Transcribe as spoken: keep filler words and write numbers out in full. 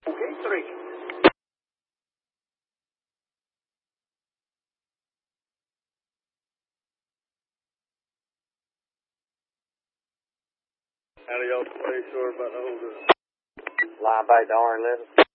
Okay, three. How do y'all play sure about the holder? Line back to R eleven.